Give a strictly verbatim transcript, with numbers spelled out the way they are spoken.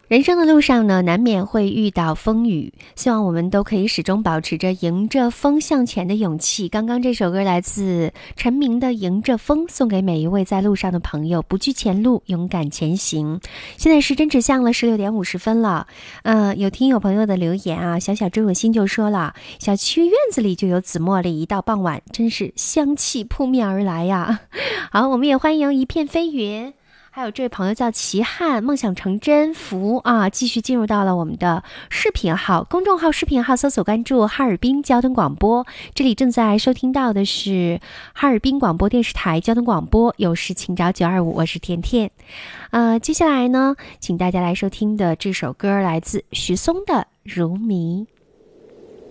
人生的路上呢，难免会遇到风雨，希望我们都可以始终保持着迎着风向前的勇气。刚刚这首歌来自陈明的《迎着风》，送给每一位在路上的朋友，不惧前路，勇敢前行。现在时针指向了十六点五十分了。呃，有听友朋友的留言啊，小小知我心就说了，小区院子里就有紫茉莉，一到傍晚真是香气扑面而来呀。好，我们也欢迎一片飞云。还有这位朋友叫齐汉，梦想成真福啊，继续进入到了我们的视频号、公众号、视频号，搜索关注哈尔滨交通广播。这里正在收听到的是哈尔滨广播电视台交通广播，有事请找九二五，我是甜甜。呃，接下来呢，请大家来收听的这首歌来自许嵩的《如迷》。